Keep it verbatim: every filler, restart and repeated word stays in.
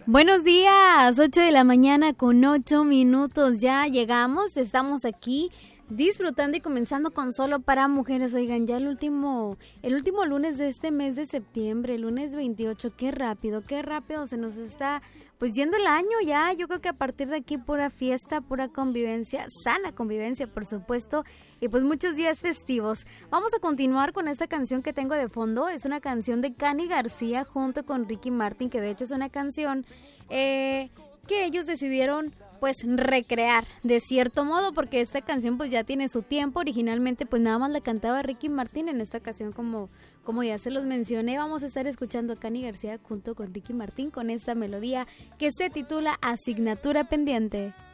Buenos días, ocho de la mañana con ocho minutos, ya llegamos, estamos aquí disfrutando y comenzando con Solo para Mujeres. Oigan, ya el último, el último lunes de este mes de septiembre, el lunes veintiocho, qué rápido, qué rápido se nos está pues yendo el año ya. Yo creo que a partir de aquí pura fiesta, pura convivencia, sana convivencia por supuesto, y pues muchos días festivos. Vamos a continuar con esta canción que tengo de fondo, es una canción de Cani García junto con Ricky Martin, que de hecho es una canción eh, que ellos decidieron pues recrear de cierto modo, porque esta canción pues ya tiene su tiempo. Originalmente pues nada más la cantaba Ricky Martin. En esta ocasión, como, como ya se los mencioné, vamos a estar escuchando a Cani García junto con Ricky Martin con esta melodía que se titula Asignatura Pendiente.